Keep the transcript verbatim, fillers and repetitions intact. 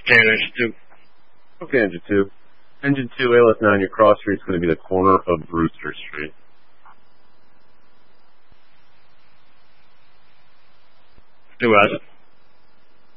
Stay on engine two. Okay, engine two. Engine two, A L S nine, your cross street's going to be the corner of Brewster Street. Who has it?